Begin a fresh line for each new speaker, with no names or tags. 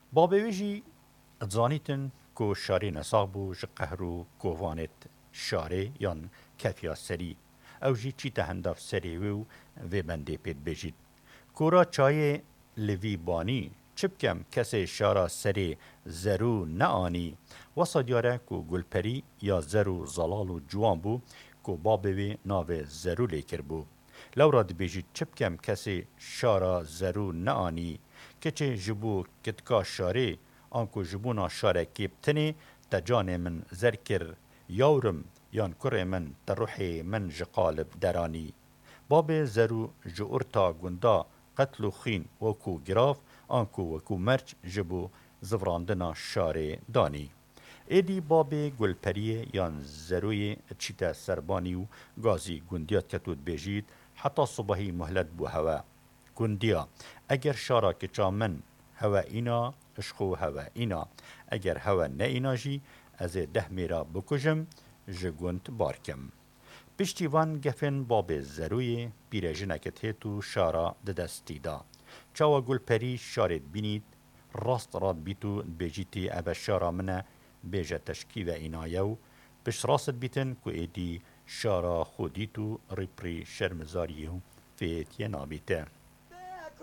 بابویجی اتزانیتن کو شاری نصابو ج قهرو کووانت شاره یان کفیا سری او جی چی تهنداف سری و بنده پید بجید. کورا چای لوی بانی چبکم کسی شارا سری زرو نآنی وسا دیاره کو گلپری یا زرو زلال و جوان بو کو بابوی ناو زرو لیکر بو. لورا دبیجید چبکم کسی شارا زرو نآنی کچه جبو کتکا شاره آنکو جبونا شاره کیبتنی تجان من زرکر یورم یان کر من تروحی من جقالب درانی. باب زرو جورتا گندا قتل و خین وکو گراف آنکو وکو مرچ جبو زفراندنا شاره دانی. ایدی باب گلپریه یان زروی چیتا سربانی و گازی گندیات کتود بیجید حتی صبحی مهلت بو هوا. گندیا اگر شارا کچا من هوا اینا اشخو هوا اینا اگر هوا نه اینا جی از 10 میرا بکجم جگوند بارکم. پشتیوان گفن باب زروی پیرژنکت هیتو شارا ددستی دا. چاوا گل پری شارد بینید راست راد بیتو بیجیتی ابا شارا منه بیجه تشکی و اینایو پشت راست بیتن که ایدی شارا خودیتو ریپری شرمزاریو فیتیه نابیته.